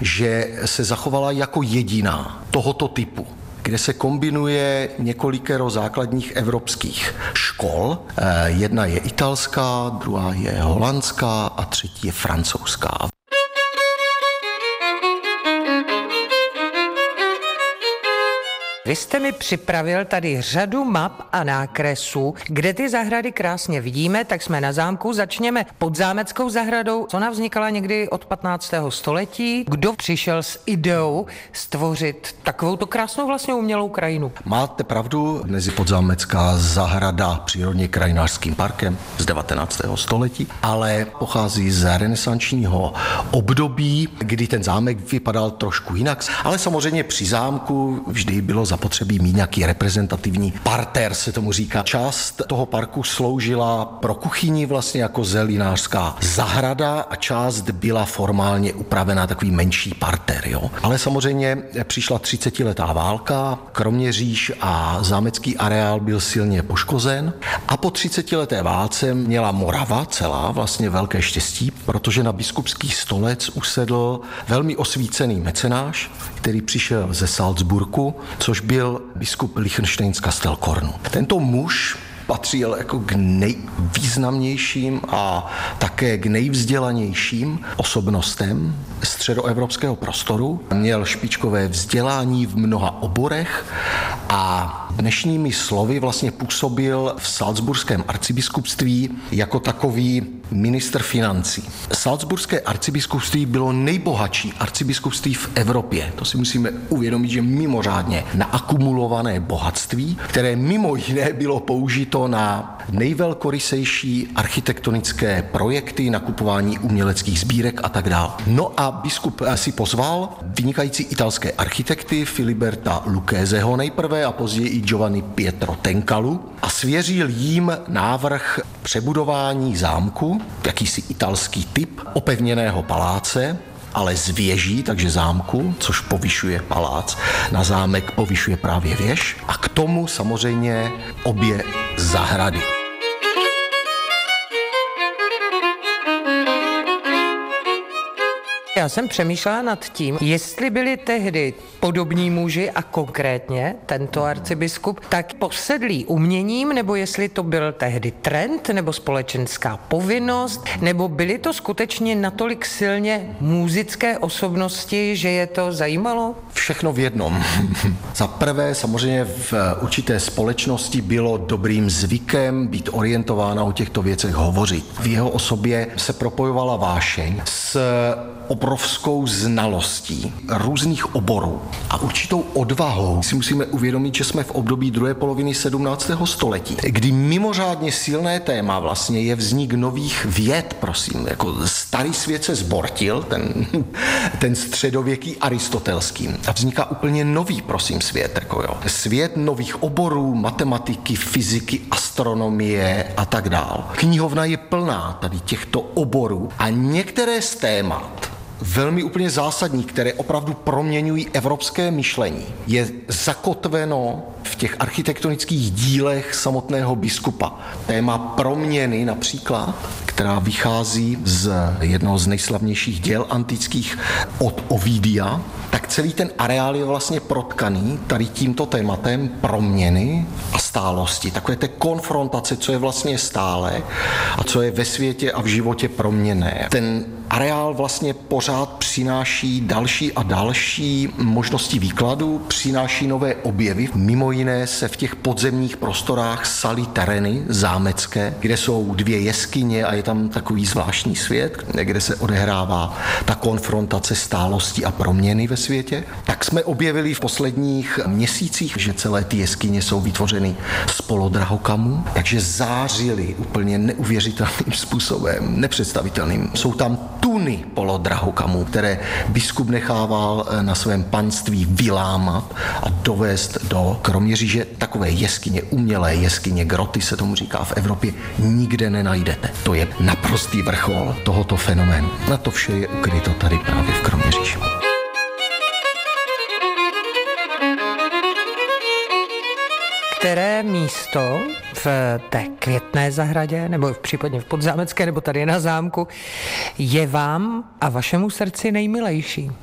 že se zachovala jako jediná tohoto typu, kde se kombinuje několikero základních evropských škol. Jedna je italská, druhá je holandská a třetí je francouzská. Vy jste mi připravil tady řadu map a nákresů, kde ty zahrady krásně vidíme, tak jsme na zámku. Začněme Podzámeckou zahradou. Ona vznikala někdy od 15. století. Kdo přišel s ideou stvořit takovouto krásnou vlastně umělou krajinu? Máte pravdu, dnes je Podzámecká zahrada přírodně krajinářským parkem z 19. století, ale pochází z renesančního období, kdy ten zámek vypadal trošku jinak. Ale samozřejmě při zámku vždy bylo zapotřebí mít nějaký reprezentativní parter, se tomu říká. Část toho parku sloužila pro kuchyni vlastně jako zelinářská zahrada a část byla formálně upravená takový menší parter. Jo. Ale samozřejmě přišla 30letá válka, Kroměříž a zámecký areál byl silně poškozen a po 30leté válce měla Morava celá vlastně velké štěstí, protože na biskupský stolec usedl velmi osvícený mecenáš, který přišel ze Salzburgu, což byl biskup Lichtenštejnska-Stelkornu. Tento muž patřil jako k nejvýznamnějším a také k nejvzdělanějším osobnostem středoevropského prostoru. Měl špičkové vzdělání v mnoha oborech a dnešními slovy vlastně působil v salzburském arcibiskupství jako takový ministr financí. Salzburské arcibiskupství bylo nejbohatší arcibiskupství v Evropě. To si musíme uvědomit, že mimořádně naakumulované bohatství, které mimo jiné bylo použito na nejvelkorysejší architektonické projekty, nakupování uměleckých sbírek a tak dále. No a biskup si pozval vynikající italské architekty Filiberta Luccheseho nejprve a později i Giovanni Pietro Tencalu a svěřil jim návrh přebudování zámku, jakýsi italský typ opevněného paláce, ale z věží, takže zámku, což povyšuje palác, na zámek povyšuje právě věž a k tomu samozřejmě obě zahrady. Já jsem přemýšlela nad tím, jestli byli tehdy podobní muži a konkrétně tento arcibiskup tak posedlí uměním, nebo jestli to byl tehdy trend nebo společenská povinnost, nebo byly to skutečně natolik silně múzické osobnosti, že je to zajímalo? Všechno v jednom. Za prvé samozřejmě v určité společnosti bylo dobrým zvykem být orientována o těchto věcech hovořit. V jeho osobě se propojovala vášeň s obrovskou znalostí různých oborů a určitou odvahou. Si musíme uvědomit, že jsme v období druhé poloviny 17. století, kdy mimořádně silné téma vlastně je vznik nových věd, prosím. Jako starý svět se zbortil, ten středověký aristotelský a vzniká úplně nový, prosím, svět. Jako jo. Svět nových oborů, matematiky, fyziky, astronomie a tak dál. Knihovna je plná tady těchto oborů a některé z témat velmi úplně zásadní, které opravdu proměňují evropské myšlení, je zakotveno v těch architektonických dílech samotného biskupa. Téma proměny například, která vychází z jednoho z nejslavnějších děl antických od Ovidia, tak celý ten areál je vlastně protkaný tady tímto tématem proměny a stálosti. Takové té konfrontace, co je vlastně stále a co je ve světě a v životě proměnné. Ten areál vlastně pořád přináší další a další možnosti výkladu, přináší nové objevy. Mimo jiné se v těch podzemních prostorách salí terény zámecké, kde jsou dvě jeskyně a je tam takový zvláštní svět, kde se odehrává ta konfrontace stálosti a proměny ve světě. Tak jsme objevili v posledních měsících, že celé ty jeskyně jsou vytvořeny z polodrahokamů, takže zářily úplně neuvěřitelným způsobem, nepředstavitelným. Jsou tam tuny polodrahokamů, které biskup nechával na svém panství vylámat a dovést do Kroměříže. Takové jeskyně, umělé jeskyně, groty se tomu říká, v Evropě nikde nenajdete. To je naprostý vrchol tohoto fenoménu. Na to vše je ukryto tady právě v Kroměříži. Které místo v té Květné zahradě, nebo případně v Podzámecké, nebo tady na zámku, je vám a vašemu srdci nejmilejší?